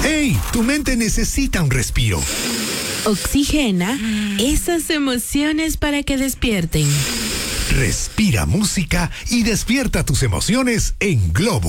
¡Hey! Tu mente necesita un respiro. Oxigena esas emociones para que despierten. Respira música y despierta tus emociones en Globo